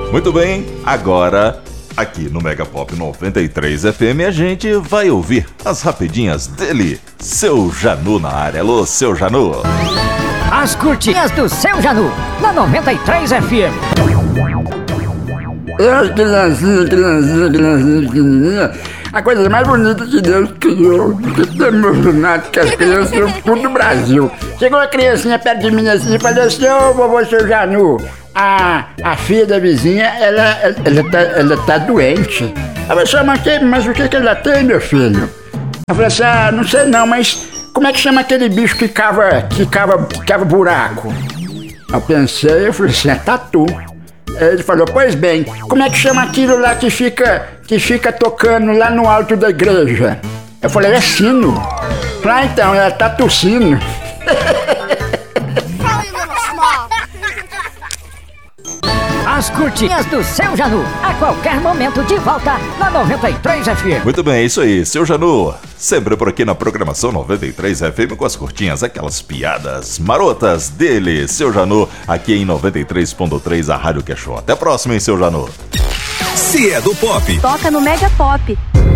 Muito bem, agora aqui no Mega Pop 93 FM a gente vai ouvir as rapidinhas dele, Seu Janu na área. Alô, Seu Janu. As curtinhas do Seu Janu, na 93 FM. Criancinha. A coisa mais bonita que Deus criou, que tem emocionado que as crianças tudo do Brasil. Chegou a criancinha perto de mim assim e falou assim: ô vovô Seu Janu, a filha da vizinha, ela tá doente. Ela falou assim: mas o que ela tem, meu filho? Eu falei assim: não sei não, mas como é que chama aquele bicho que cava buraco? Eu pensei, eu falei assim: é tatu. Ele falou: pois bem, como é que chama aquilo lá que fica tocando lá no alto da igreja? Eu falei: é sino. Eu falei: então, ela tá tossindo. As curtinhas do Seu Janu, a qualquer momento de volta na 93 FM. Muito bem, é isso aí, Seu Janu. Sempre por aqui na programação 93 FM com as curtinhas, aquelas piadas marotas dele, Seu Janu, aqui em 93.3, a Rádio que é show. Até a próxima, hein, Seu Janu. Se é do pop, toca no Mega Pop.